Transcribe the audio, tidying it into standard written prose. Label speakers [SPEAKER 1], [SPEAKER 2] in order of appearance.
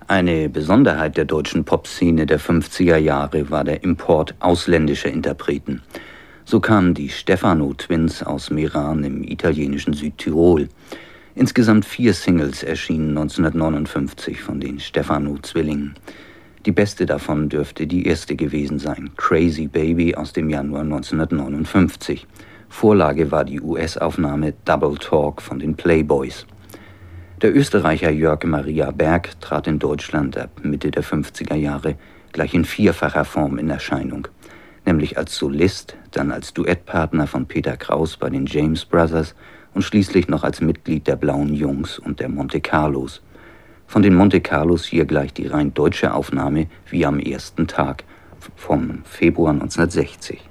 [SPEAKER 1] Eine Besonderheit der deutschen Popszene der 50er Jahre war der Import ausländischer Interpreten. So kamen die Stefano Twins aus Meran im italienischen Südtirol. Insgesamt 4 Singles erschienen 1959 von den Stefano-Zwillingen. Die beste davon dürfte die erste gewesen sein, Crazy Baby aus dem Januar 1959. Vorlage war die US-Aufnahme Double Talk von den Playboys. Der Österreicher Jörg Maria Berg trat in Deutschland ab Mitte der 50er Jahre gleich in 4-facher Form in Erscheinung. Nämlich als Solist, dann als Duettpartner von Peter Kraus bei den James Brothers und schließlich noch als Mitglied der Blauen Jungs und der Monte Carlos. Von den Monte Carlos hier gleich die rein deutsche Aufnahme wie am ersten Tag vom Februar 1960.